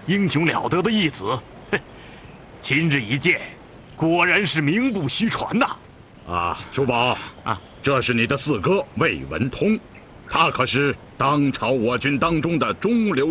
英雄了得的义子。嘿，今日一见，果然是名不虚传呐！ 啊，叔宝啊， 这是你的四哥魏文通，他可是当朝我军当中的中流